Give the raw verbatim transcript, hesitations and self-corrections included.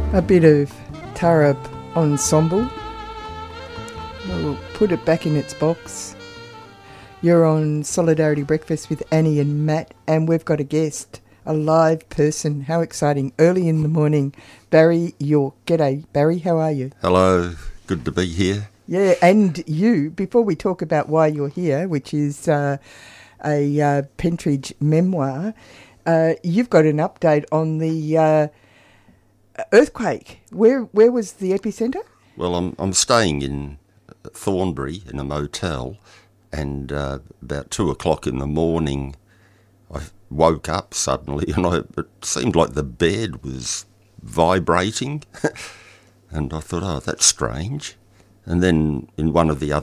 A bit of Taarab Ensemble. We'll put it back in its box. You're on Solidarity Breakfast with Annie and Matt, and we've got a guest, a live person. How exciting. Early in the morning, Barry York. G'day, Barry. How are you? Hello. Good to be here. Yeah, and you, before we talk about why you're here, which is uh, a uh, Pentridge memoir, uh, you've got an update on the uh, earthquake. Where where was the epicentre? Well, I'm I'm staying in Thornbury in a motel, and uh, about two o'clock in the morning, I woke up suddenly, and I, it seemed like the bed was vibrating, and I thought, oh, that's strange. And then in one of the other